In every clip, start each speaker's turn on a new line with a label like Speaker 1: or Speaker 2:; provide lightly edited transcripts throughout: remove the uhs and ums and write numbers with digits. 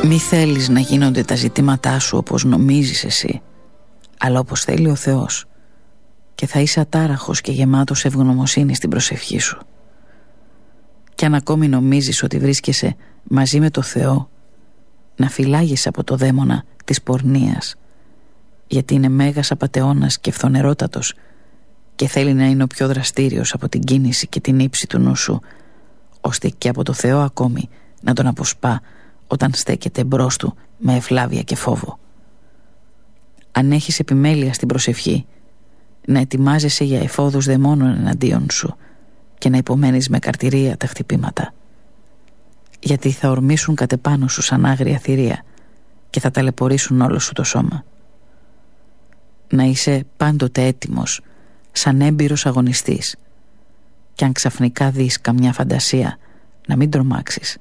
Speaker 1: Μη θέλεις να γίνονται τα ζητήματά σου όπως νομίζεις εσύ, αλλά όπως θέλει ο Θεός, και θα είσαι ατάραχος και γεμάτος ευγνωμοσύνη στην προσευχή σου. Κι αν ακόμη νομίζεις ότι βρίσκεσαι μαζί με το Θεό, να φυλάγεις από το δαίμονα της πορνείας, γιατί είναι μέγας απατεώνας και φθονερότατος και θέλει να είναι ο πιο δραστήριος από την κίνηση και την ύψη του νου σου, ώστε και από το Θεό ακόμη να τον αποσπά όταν στέκεται μπρος του με ευλάβεια και φόβο. Αν έχεις επιμέλεια στην προσευχή, να ετοιμάζεσαι για εφόδους δαιμόνων εναντίον σου και να υπομένεις με καρτηρία τα χτυπήματα, γιατί θα ορμήσουν κατ' επάνω σου σαν άγρια θηρία και θα ταλαιπωρήσουν όλο σου το σώμα. Να είσαι πάντοτε έτοιμος, σαν έμπειρος αγωνιστής, κι αν ξαφνικά δεις καμιά φαντασία, να μην τρομάξεις.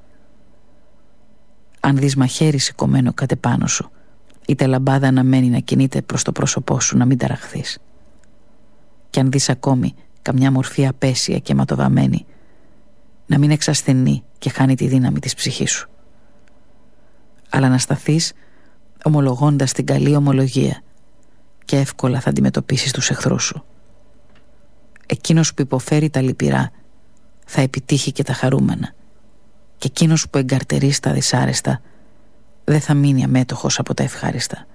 Speaker 1: Αν δεις μαχαίρι σηκωμένο κατ' επάνω σου, είτε λαμπάδα να μένει να κινείται προς το πρόσωπό σου, να μην ταραχθείς. Κι αν δεις ακόμη καμιά μορφή απέσια και ματοβαμένη, να μην εξασθενεί και χάνει τη δύναμη της ψυχής σου, αλλά να σταθείς ομολογώντας την καλή ομολογία, και εύκολα θα αντιμετωπίσεις τους εχθρούς σου. Εκείνος που υποφέρει τα λυπηρά θα επιτύχει και τα χαρούμενα, και εκείνος που εγκαρτερεί στα δυσάρεστα δεν θα μείνει αμέτωχος από τα ευχάριστα.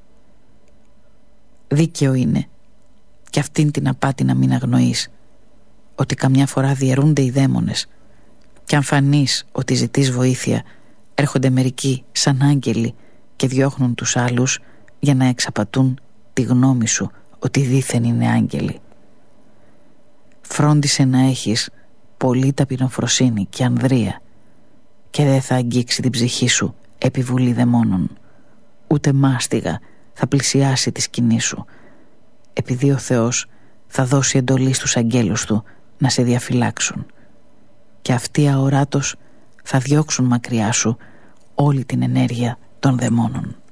Speaker 1: Δίκαιο είναι και αυτήν την απάτη να μην αγνοείς, ότι καμιά φορά διαιρούνται οι δαίμονες, και αν φανείς ότι ζητείς βοήθεια, έρχονται μερικοί σαν άγγελοι και διώχνουν τους άλλους για να εξαπατούν τη γνώμη σου ότι δήθεν είναι άγγελοι. Φρόντισε να έχεις πολύ ταπεινοφροσύνη και ανδρεία, και δεν θα αγγίξει την ψυχή σου επιβουλή δαιμόνων, ούτε μάστιγα θα πλησιάσει τη σκηνή σου, επειδή ο Θεός θα δώσει εντολή στους αγγέλους του να σε διαφυλάξουν, και αυτοί αοράτως θα διώξουν μακριά σου όλη την ενέργεια των δαιμόνων.